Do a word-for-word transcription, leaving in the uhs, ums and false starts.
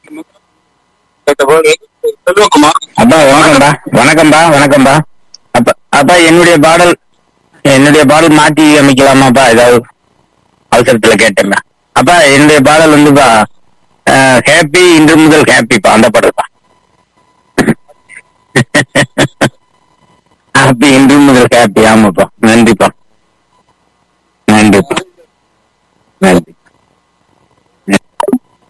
அப்பா வணக்கம்பா வணக்கம்பா வணக்கம்பா. அப்ப அப்பா என்னுடைய பாடல் என்னுடைய பாடல் மாற்றி அமைக்கலாமாப்பா? ஏதாவது அவசரத்துல கேட்டேன்ப்பா. அப்பா என்னுடைய பாடல் வந்துப்பா ஹாப்பி இன்று முதல் ஹாப்பிப்பா, அந்த பாடல்ப்பா. ஹாப்பி இன்று முதல் ஹாப்பி. ஆமாப்பா, நன்றிப்பா.